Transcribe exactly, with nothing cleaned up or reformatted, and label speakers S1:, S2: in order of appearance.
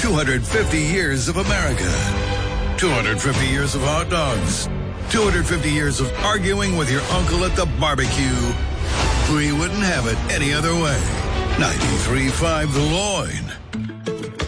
S1: two hundred fifty years of America. two hundred fifty years of hot dogs. two hundred fifty years of arguing with your uncle at the barbecue. We wouldn't have it any other way. ninety-three point five The Loin.